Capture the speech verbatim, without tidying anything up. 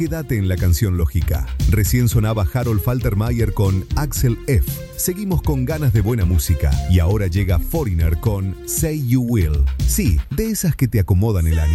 quédate en la canción lógica. Recién sonaba Harold Faltermeyer con Axel F. Seguimos con ganas de buena música y ahora llega Foreigner con Say You Will. Sí, de esas que te acomodan el ánimo.